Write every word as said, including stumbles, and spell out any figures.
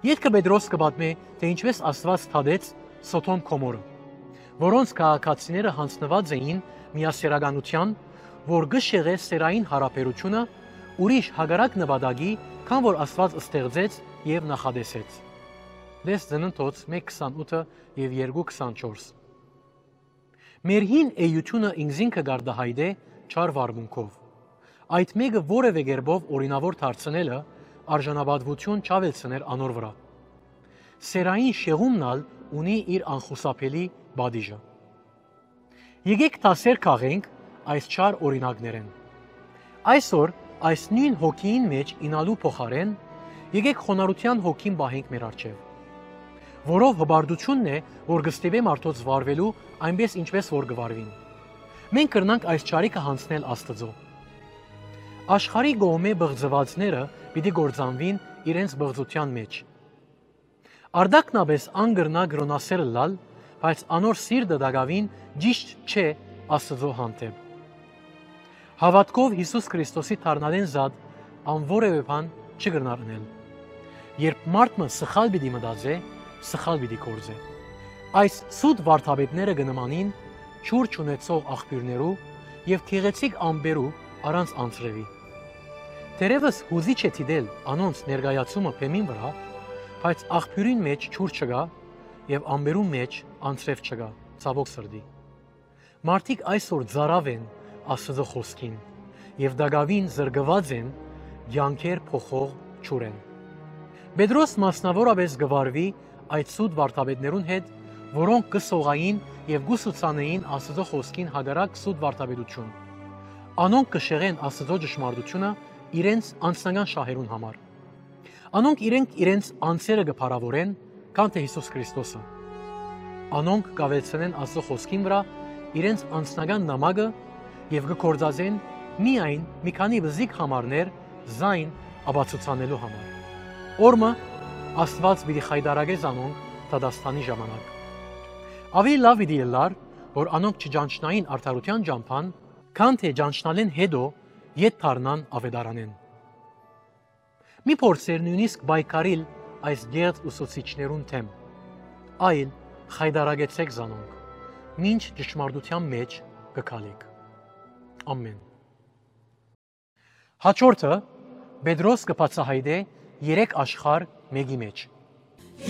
Ետքը Պետրոս կպատմի, թե ինչպես Աստված թադեց Սոթոմ Գոմորը, որոնց քաղաքացիները հանձնված էին միասեռականության, որ գշեղե սերային հարաբերությունը ուրիշ հագարակ նպատակի, քան որ Աստված ստեղծեց եւ նախադեսեց։ Դες Ծննդոց մեկ քսանութ եւ երկու քսանչորս։ Մեր հին էությունը ինքզին կգարդահայտե չար վարմունքով։ Այդ մեկը որևէ կերպով օրինավոր դարձնելը արժանապատվություն չավելցներ անոր վրա։ Սերային շեղումնալ ունի իր անխուսափելի բադիժը։ Եկեք դասեր քաղենք այս չար օրինակներեն։ Այսօր այս նույն հոգին մեջ ինալու փոխարեն եկեք խոնարհության հոգին բահենք մեր առջև, որով հբարդությունն է, որ գստիպե մարդոց վարվելու այնպես ինչպես որ գվարվին։ Մենք կրնանք այս չարիքը հանցնել Աստծո։ Աշխարհի գոմե բղձվածները պիտի գործանվին իրենց բղձության մեջ։ Արդակնաբես անգրնա գրոնասեր լալ, բայց անոր սիրտը դակավին ճիշտ չէ Աստծո հանդեպ։ Հավատքով Հիսուս Քրիստոսի թարնադեն զատ անորևէ բան չգրնարնել։ Երբ մարդը սխալ պիտի մտածե, սխալ պիտի գործե։ Այս սուտ վարդապետները կնմանին չուր չունեցող աղբյուրներու եւ գեղեցիկ ամբերու առանց անձրևի։ Դերևս հուզիչ է դիտել անոնց ներկայացումը փեմին վրա, բայց աղբյուրին մեջ չուր չկա եւ ամբերու մեջ անձրև չկա, ցավոք սրտի։ Մարդիկ այսօր ծարավ են Աստծո խոսքին եւ դակավին զրկված են յանքեր փոխող ճուրեն։ Պետրոս մասնավորապես գվարվի այդ սուտ վարդապետներուն հետ, որոնք կսողային եւ գուսուցանեին Աստծո խոսքին հագարակ սուտ վարդապետություն։ Անոնք կշեղեն Աստծո ճշմարտությունը իրենց անձնական շահերուն համար։ Անոնք իրենք իրենց անձերը կփարավորեն, քան թե Հիսուս Քրիստոսը։ Անոնք կավելցնեն Աստծո խոսքին վրա իրենց անձնական նամակը եւ կգործածեն միայն մի քանի բզիկ համարներ զայն ապացուցանելու համար։ Օրմը Աստված պիտի խայտարագե զանոնք դադաստանի ժամանակ։ Ավելի լավ պիտի ելար, որ անոնք չճանչնային արդարության ճամփան, քան թե ճանչնալեն հետո ետ դառնան ավետարանեն։ Մի փորձեր նույնիսկ բայկարիլ այս գեղձ ուսուցիչներուն թեմ, այլ խայտարագեցեք զանոնք, մինչ ճշմարտության մեջ կգալիք։ Ամեն։ Հաջորդը Պետրոս կբացահայտե երեք աշխարհ մեկի մեջ։